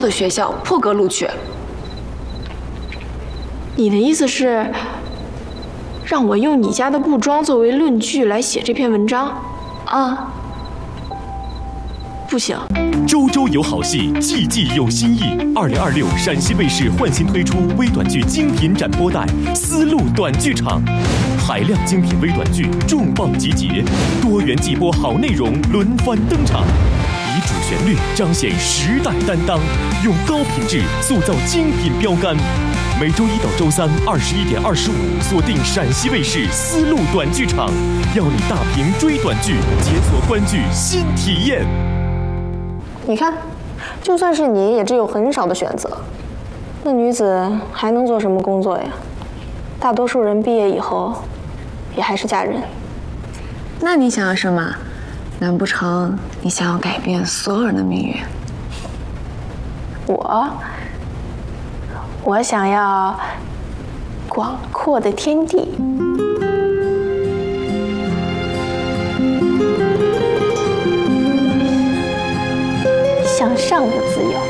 的学校破格录取。 你的意思是，让我用你家的布庄作为论据来写这篇文章？ 啊， 不行。 周周有好戏，季季有新意。2026陕西卫视焕新推出微短剧精品展播带《丝路短剧场》，海量精品微短剧重磅集结，多元季播好内容轮番登场。以主旋律彰显时代担当，用高品质塑造精品标杆。每周一到周三21点25，锁定陕西卫视丝路短剧场，要你大屏追短剧，解锁观剧新体验。 你看，就算是你，也只有很少的选择。那女子还能做什么工作呀？大多数人毕业以后，也还是嫁人。 那你想要什么？难不成你想要改变所有人的命运？ 我想要广阔的天地，向上的自由。